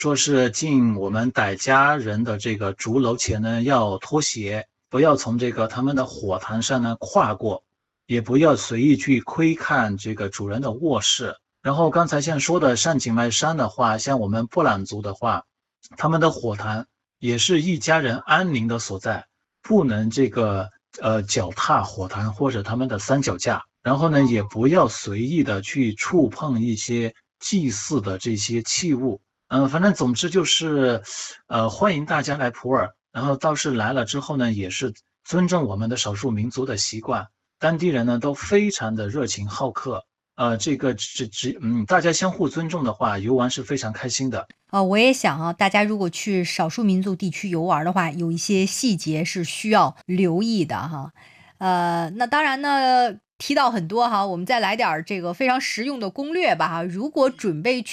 说是进我们傣家人的这个竹楼前呢，要脱鞋，不要从这个他们的火塘上呢跨过，也不要随意去窥看这个主人的卧室。然后刚才像说的上景迈山的话，像我们布朗族的话，他们的火塘也是一家人安宁的所在，不能这个脚踏火塘或者他们的三脚架。然后呢，也不要随意的去触碰一些祭祀的这些器物。反正总之就是，欢迎大家来普洱。然后倒是来了之后呢，也是尊重我们的少数民族的习惯，当地人呢都非常的热情好客。大家相互尊重的话，游玩是非常开心的。 我也想啊，大家如果去少数民族地区游玩的话，有一些细节是需要留意的哈。那当然呢，提到很多哈，我们再来点儿这个非常实用的攻略吧哈。如果准备去